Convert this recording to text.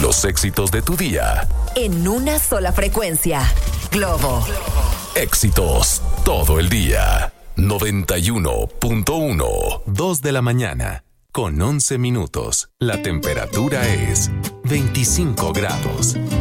Los éxitos de tu día. En una sola frecuencia. Globo. Éxitos todo el día. 91.1. 2 de la mañana. Con 11 minutos. La temperatura es 25 grados.